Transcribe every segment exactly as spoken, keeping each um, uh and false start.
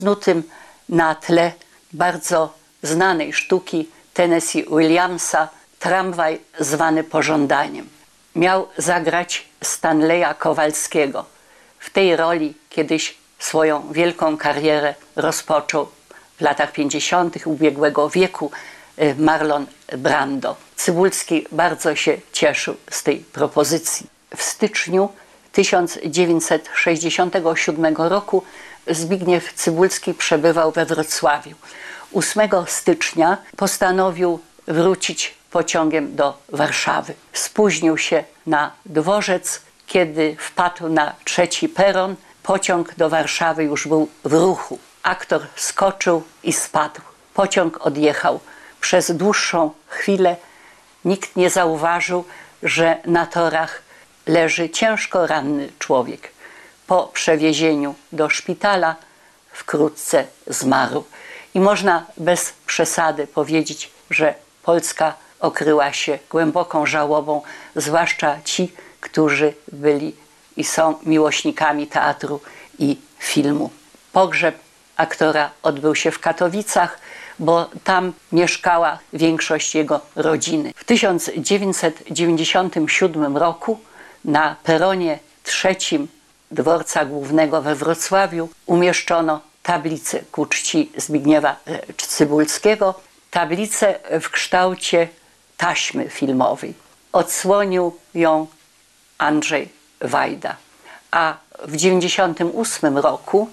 znutym na tle bardzo znanej sztuki Tennessee Williamsa Tramwaj zwany pożądaniem. Miał zagrać Stanleya Kowalskiego. W tej roli kiedyś swoją wielką karierę rozpoczął w latach pięćdziesiątych ubiegłego wieku Marlon Brando. Cybulski bardzo się cieszył z tej propozycji. W styczniu tysiąc dziewięćset sześćdziesiątego siódmego roku Zbigniew Cybulski przebywał we Wrocławiu. ósmego stycznia postanowił wrócić pociągiem do Warszawy. Spóźnił się na dworzec, kiedy wpadł na trzeci peron. Pociąg do Warszawy już był w ruchu. Aktor skoczył i spadł. Pociąg odjechał. Przez dłuższą chwilę nikt nie zauważył, że na torach leży ciężko ranny człowiek. Po przewiezieniu do szpitala wkrótce zmarł. I można bez przesady powiedzieć, że Polska okryła się głęboką żałobą, zwłaszcza ci, którzy byli i są miłośnikami teatru i filmu. Pogrzeb aktora odbył się w Katowicach, bo tam mieszkała większość jego rodziny. W tysiąc dziewięćset dziewięćdziesiątym siódmym roku na peronie trzecim Dworca Głównego we Wrocławiu umieszczono tablicę ku czci Zbigniewa Cybulskiego. Tablicę w kształcie taśmy filmowej. Odsłonił ją Andrzej Wajda. A w dziewięćdziesiątym ósmym roku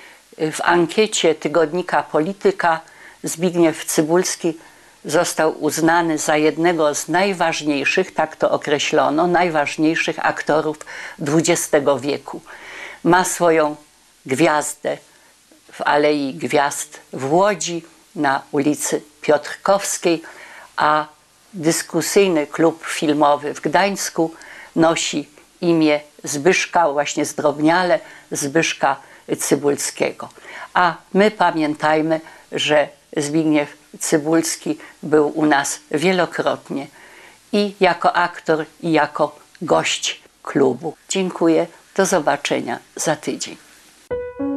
w ankiecie tygodnika Polityka Zbigniew Cybulski został uznany za jednego z najważniejszych, tak to określono, najważniejszych aktorów dwudziestego wieku. Ma swoją gwiazdę w Alei Gwiazd w Łodzi, na ulicy Piotrkowskiej, a dyskusyjny klub filmowy w Gdańsku nosi imię Zbyszka, właśnie zdrobniale Zbyszka Cybulskiego. A my pamiętajmy, że Zbigniew Cybulski był u nas wielokrotnie i jako aktor, i jako gość klubu. Dziękuję, do zobaczenia za tydzień.